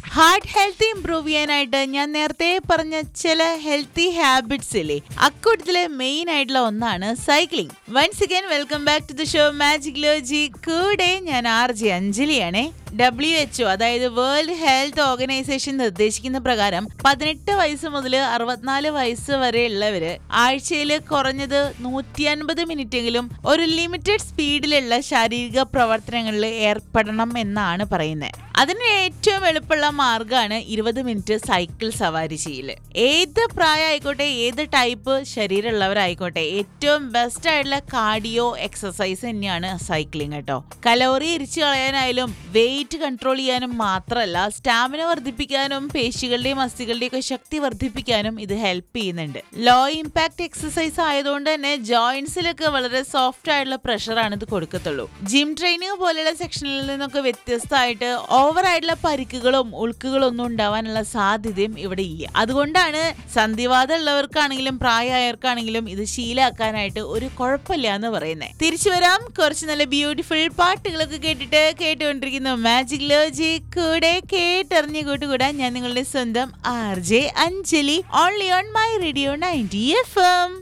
Heart health improve ചെയ്യാനായിട്ട് ഞാൻ നേരത്തെ പറഞ്ഞ ചില ഹെൽത്തി ഹാബിറ്റ്സ് ഇല്ലേ, അക്കൂട്ടത്തിലെ മെയിൻ ആയിട്ടുള്ള ഒന്നാണ് cycling. Once again welcome back to the show magic ലോജി. കൂടെ ഞാൻ RJ അഞ്ജലിയാണേ. WHO അതായത് വേൾഡ് ഹെൽത്ത് ഓർഗനൈസേഷൻ നിർദ്ദേശിക്കുന്ന പ്രകാരം 18 വയസ്സ് മുതൽ 64 വയസ്സ് വരെയുള്ളവര് ആഴ്ചയിൽ കുറഞ്ഞത് 150 മിനിറ്റെങ്കിലും ഒരു ലിമിറ്റഡ് സ്പീഡിലുള്ള ശാരീരിക പ്രവർത്തനങ്ങളിൽ ഏർപ്പെടണം എന്നാണ് പറയുന്നത്. അതിന് ഏറ്റവും എളുപ്പമുള്ള മാർഗമാണ് 20 മിനിറ്റ് സൈക്കിൾ സവാരി ചെയ്യല്. ഏത് പ്രായമായിക്കോട്ടെ, ഏത് ടൈപ്പ് ശരീരമുള്ളവരായിക്കോട്ടെ, ഏറ്റവും ബെസ്റ്റ് ആയിട്ടുള്ള കാർഡിയോ എക്സസൈസ് തന്നെയാണ് സൈക്ലിംഗ് കേട്ടോ. കലോറി എരിച്ചു കളയാനായാലും വെയിറ്റ് കൺട്രോൾ ചെയ്യാനും മാത്രമല്ല, സ്റ്റാമിന വർദ്ധിപ്പിക്കാനും പേശികളുടെയും അസ്ഥികളുടെയും ഒക്കെ ശക്തി വർദ്ധിപ്പിക്കാനും ഇത് ഹെൽപ്പ് ചെയ്യുന്നുണ്ട്. ലോ ഇമ്പാക്ട് എക്സസൈസ് ആയതുകൊണ്ട് തന്നെ ജോയിന്റ്സിലൊക്കെ വളരെ സോഫ്റ്റ് ആയിട്ടുള്ള പ്രഷറാണ് ഇത് കൊടുക്കത്തുള്ളൂ. ജിം ട്രെയിനിങ് പോലെയുള്ള സെക്ഷനിൽ നിന്നൊക്കെ വ്യത്യസ്തമായിട്ട് ഓവറായിട്ടുള്ള പരിക്കുകളും ഉൾക്കുകളും ഒന്നും ഉണ്ടാവാനുള്ള സാധ്യതയും ഇവിടെ ഇല്ല. അതുകൊണ്ടാണ് സന്ധിവാതം ഉള്ളവർക്കാണെങ്കിലും പ്രായമായവർക്കാണെങ്കിലും ഇത് ശീലമാക്കാനായിട്ട് ഒരു കുഴപ്പമില്ല എന്ന് പറയുന്നത്. തിരിച്ചു വരാം, കുറച്ച് നല്ല ബ്യൂട്ടിഫുൾ പാട്ടുകളൊക്കെ കേട്ടുകൊണ്ടിരിക്കുന്നു മാജിക് ലോജി. കൂടെ കേട്ടറിഞ്ഞ് കൂട്ടുകൂടാൻ ഞാൻ നിങ്ങളുടെ സ്വന്തം RJ Anjali, only on my radio 90 FM.